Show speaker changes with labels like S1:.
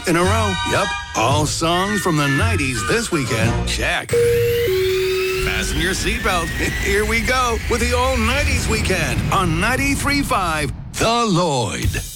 S1: in a row. Yep, all songs from the 90s this weekend. Check. Fasten your seatbelt. Here we go with the all 90s weekend on 93.5 The Lloyd.